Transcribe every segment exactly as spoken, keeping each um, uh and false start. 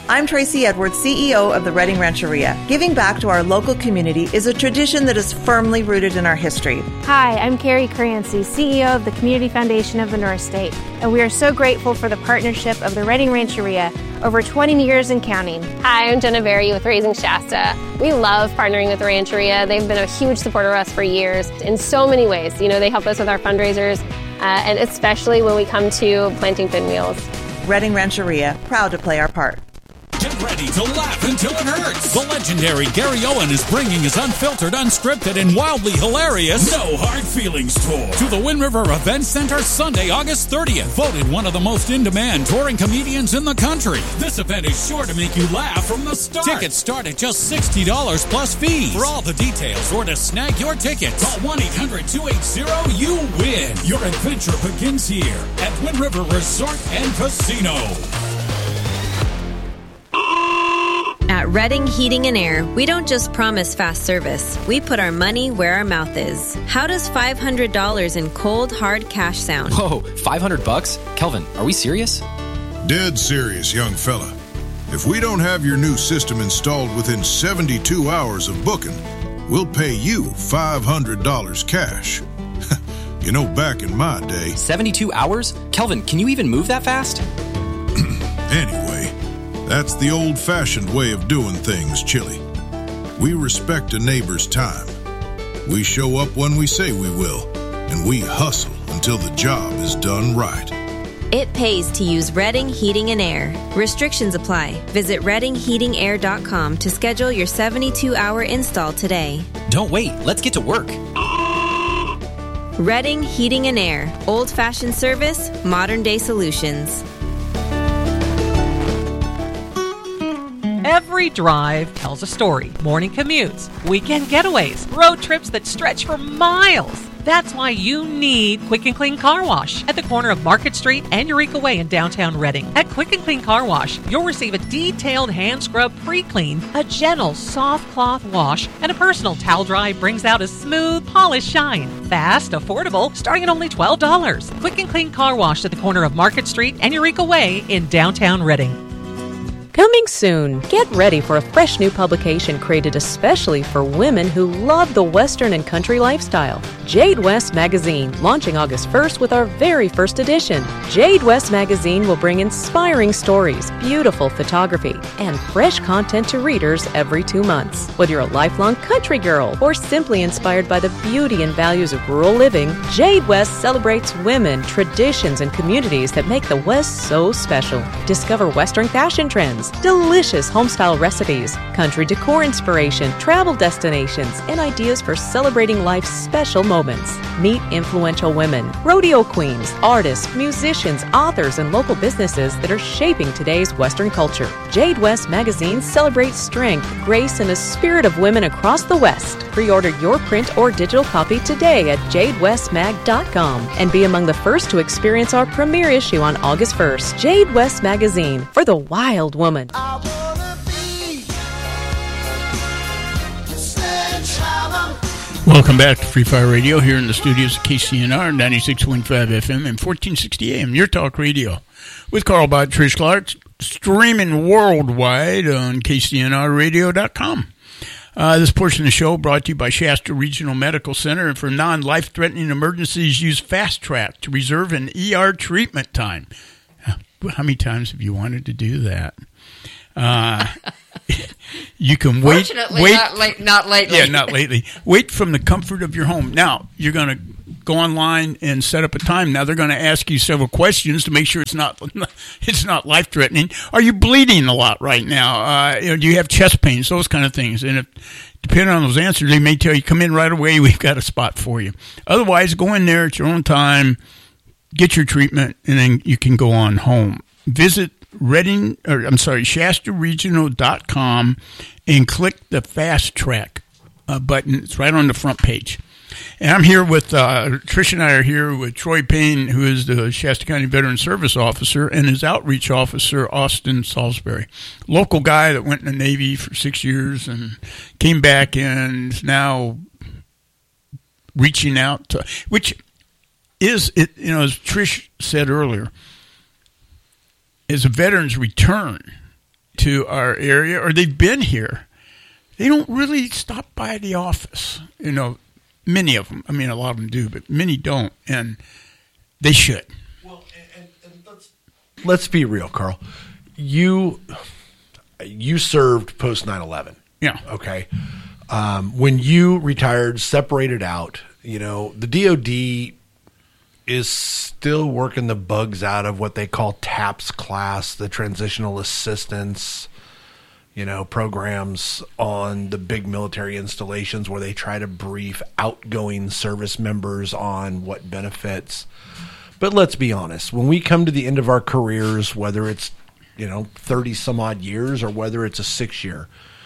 I'm Tracy Edwards, C E O of the Redding Rancheria. Giving back to our local community is a tradition that is firmly rooted in our history. Hi, I'm Carrie Crancy, C E O of the Community Foundation of the North State, and we are so grateful for the partnership of the Redding Rancheria over twenty years and counting. Hi, I'm Jenna Berry with Raising Shasta. We love partnering with the Rancheria. They've been a huge supporter of us for years in so many ways. You know, they help us with our fundraisers, uh, and especially when we come to planting pinwheels. Redding Rancheria, proud to play our part. Get ready to laugh until it hurts. The legendary Gary Owen is bringing his unfiltered, unscripted, and wildly hilarious No Hard Feelings tour to the Wind River Event Center Sunday, August thirtieth. Voted one of the most in-demand touring comedians in the country. This event is sure to make you laugh from the start. Tickets start at just sixty dollars plus fees. For all the details or to snag your tickets, call one eight hundred two eight zero you win. Your adventure begins here at Wind River Resort and Casino. At Redding Heating and Air, we don't just promise fast service. We put our money where our mouth is. How does five hundred dollars in cold, hard cash sound? Whoa, five hundred bucks? Kelvin, are we serious? Dead serious, young fella. If we don't have your new system installed within seventy-two hours of booking, we'll pay you five hundred dollars cash. You know, back in my day... seventy-two hours? Kelvin, can you even move that fast? Anyway... That's the old-fashioned way of doing things, Chili. We respect a neighbor's time. We show up when we say we will, and we hustle until the job is done right. It pays to use Redding Heating and Air. Restrictions apply. Visit redding heating air dot com to schedule your seventy-two hour install today. Don't wait. Let's get to work. Redding Heating and Air. Old-fashioned service, modern-day solutions. Every drive tells a story. Morning commutes, weekend getaways, road trips that stretch for miles. That's why you need Quick and Clean Car Wash at the corner of Market Street and Eureka Way in downtown Redding. At Quick and Clean Car Wash, you'll receive a detailed hand scrub pre-clean, a gentle soft cloth wash, and a personal towel dry brings out a smooth, polished shine. Fast, affordable, starting at only twelve dollars. Quick and Clean Car Wash at the corner of Market Street and Eureka Way in downtown Redding. Coming soon, get ready for a fresh new publication created especially for women who love the Western and country lifestyle. Jade West Magazine, launching August first with our very first edition. Jade West Magazine will bring inspiring stories, beautiful photography, and fresh content to readers every two months. Whether you're a lifelong country girl or simply inspired by the beauty and values of rural living, Jade West celebrates women, traditions, and communities that make the West so special. Discover Western fashion trends, delicious homestyle recipes, country decor inspiration, travel destinations, and ideas for celebrating life's special moments. Meet influential women, rodeo queens, artists, musicians, authors, and local businesses that are shaping today's Western culture. Jade West Magazine celebrates strength, grace, and the spirit of women across the West. Pre-order your print or digital copy today at jade west mag dot com and be among the first to experience our premiere issue on August first. Jade West Magazine, for the wild woman. Welcome back to Free Fire Radio here in the studios of K C N R ninety-six point five F M and fourteen sixty A M, your talk radio. With Carl Bott, Trish Clark, streaming worldwide on K C N R radio dot com. Uh, this portion of the show brought to you by Shasta Regional Medical Center. And for non-life-threatening emergencies, use Fast Track to reserve an E R treatment time. How many times have you wanted to do that? Uh, you can wait. Fortunately, wait, not, late, not lately. Yeah, not lately. Wait from the comfort of your home. Now, you're going to go online and set up a time. Now, they're going to ask you several questions to make sure it's not it's not life-threatening. Are you bleeding a lot right now? Uh, you know, do you have chest pains? Those kind of things. And if, depending on those answers, they may tell you, come in right away. We've got a spot for you. Otherwise, go in there at your own time, get your treatment, and then you can go on home. Visit Redding, or I'm sorry, Shasta Regional dot com and click the Fast Track uh, button. It's right on the front page. And I'm here with, uh, Trish and I are here with Troy Payne, who is the Shasta County Veteran Service Officer, and his outreach officer, Austin Salisbury. Local guy that went in the Navy for six years and came back and is now reaching out to, which is, it, you know, as Trish said earlier, as a veteran's return, to our area or they've been here, they don't really stop by the office. You know, many of them. I mean, a lot of them do, but many don't, and they should. Well, and, and let's let's be real, Carl. You you served post nine eleven. Yeah. Okay. Um, when you retired, separated out, you know, the D O D is still working the bugs out of what they call TAPS class, the transitional assistance, you know, programs on the big military installations where they try to brief outgoing service members on what benefits. But let's be honest, when we come to the end of our careers, whether it's, you know, thirty some odd years or whether it's a six year,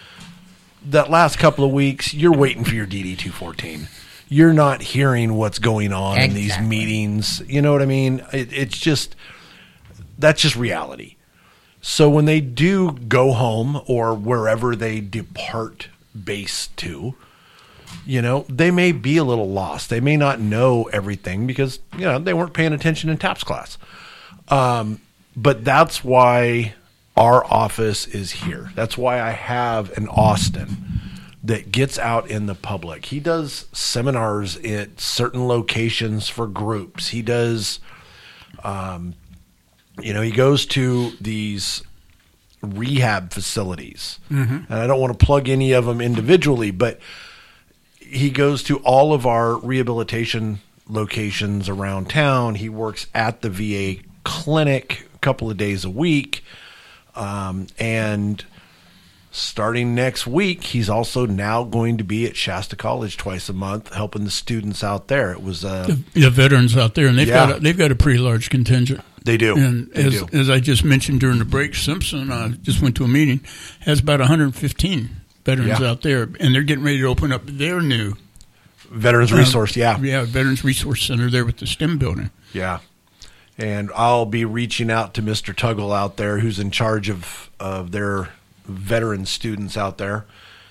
that last couple of weeks, you're waiting for your D D two fourteen. You're not hearing what's going on exactly. in these meetings. You know what I mean? It, it's just, that's just reality. So when they do go home or wherever they depart base to, you know, they may be a little lost. They may not know everything because, you know, they weren't paying attention in TAPS class. Um, but that's why our office is here. That's why I have an Austin that gets out in the public. He does seminars at certain locations for groups. He does, um, you know, he goes to these rehab facilities. Mm-hmm. And I don't want to plug any of them individually, but he goes to all of our rehabilitation locations around town. He works at the V A clinic a couple of days a week. Um, and starting next week, he's also now going to be at Shasta College twice a month, helping the students out there. It was uh, the, the veterans out there, and they've yeah. got a, they've got a pretty large contingent. They do. And they as, do. as I just mentioned during the break, Simpson uh, just went to a meeting, has about one hundred fifteen veterans yeah. out there, and they're getting ready to open up their new Veterans uh, Resource. Yeah, yeah, Veterans Resource Center there with the STEM building. Yeah. And I'll be reaching out to Mister Tuggle out there, who's in charge of, of their veteran students out there,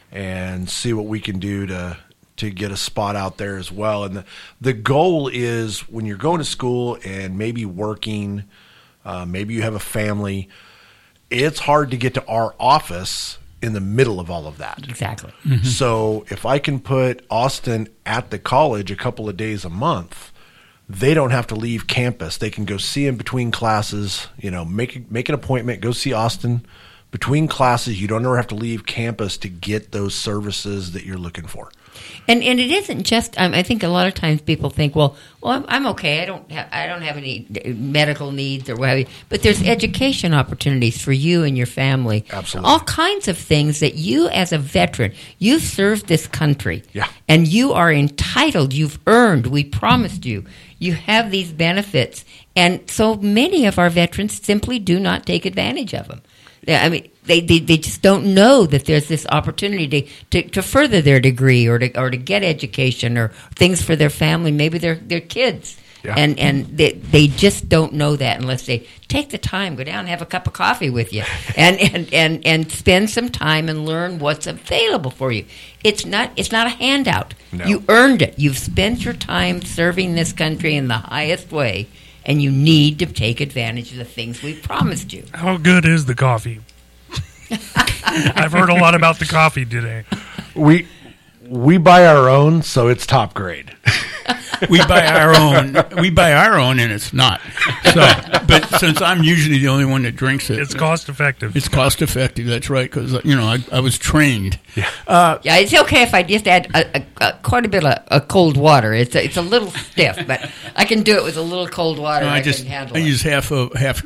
and see what we can do to to get a spot out there as well. And the, the goal is when you're going to school and maybe working, uh, maybe you have a family, it's hard to get to our office in the middle of all of that. Exactly. Mm-hmm. So if I can put Austin at the college a couple of days a month, they don't have to leave campus. They can go see him between classes, you know, make make an appointment, go see Austin between classes. You don't ever have to leave campus to get those services that you're looking for. And and it isn't just. Um, I think a lot of times people think, well, well, I'm, I'm okay. I don't have I don't have any medical needs or whatever. But there's education opportunities for you and your family. Absolutely, all kinds of things that you, as a veteran, you've served this country. Yeah, and you are entitled. You've earned. We promised you. You have these benefits, and so many of our veterans simply do not take advantage of them. I mean, they, they, they just don't know that there's this opportunity to, to, to further their degree or to or to get education or things for their family, maybe their their kids. Yeah. And and they, they just don't know that unless they take the time, go down and have a cup of coffee with you and, and, and, and spend some time and learn what's available for you. It's not it's not a handout. No. You earned it. You've spent your time serving this country in the highest way, and you need to take advantage of the things we promised you. How good is the coffee? I've heard a lot about the coffee today. We we buy our own, so it's top grade. We buy our own. We buy our own, and it's not. So, but since I'm usually the only one that drinks it, it's cost effective. It's cost effective. That's right, because you know I, I was trained. Yeah. Uh, yeah, it's okay if I just add a, a, a, quite a bit of a cold water. It's a, it's a little stiff, but I can do it with a little cold water. No, I, I just can handle I it. use half of half